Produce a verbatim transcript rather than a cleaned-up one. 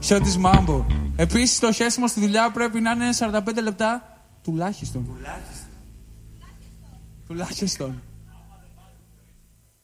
Σιώτης Μάμπο. Επίσης το χέσιμο στη δουλειά πρέπει να είναι σαράντα πέντε λεπτά τουλάχιστον. Τουλάχιστον. Τουλάχιστον.